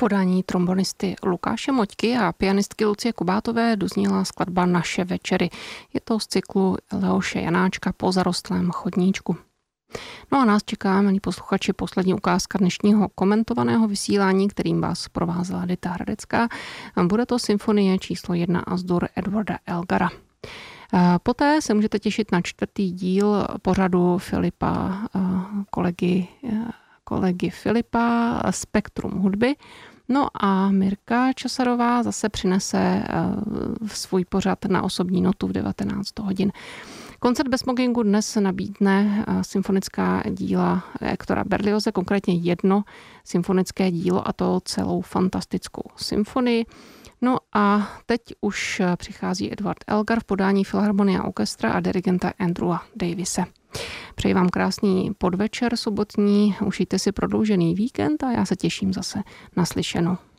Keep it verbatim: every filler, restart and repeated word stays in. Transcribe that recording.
podání trombonisty Lukáše Moťky a pianistky Lucie Kubátové dozněla skladba Naše večery. Je to z cyklu Leoše Janáčka Po zarostlém chodníčku. No a nás čeká, milí posluchači, poslední ukázka dnešního komentovaného vysílání, kterým vás provázela Dita Hradecká. Bude to symfonie číslo jedna Azdur Edwarda Elgara. Poté se můžete těšit na čtvrtý díl pořadu Filipa, kolegy, kolegy Filipa Spektrum hudby. No a Mirka Časarová zase přinese svůj pořad Na osobní notu v devatenáct hodin. Koncert bez smokingu dnes nabídne symfonická díla Hectora Berlioze, konkrétně jedno symfonické dílo, a to celou fantastickou symfonii. No a teď už přichází Edward Elgar v podání Filharmonia Orchestra a dirigenta Andrewa Davise. Přeji vám krásný podvečer sobotní, užijte si prodloužený víkend a já se těším zase na slyšenou.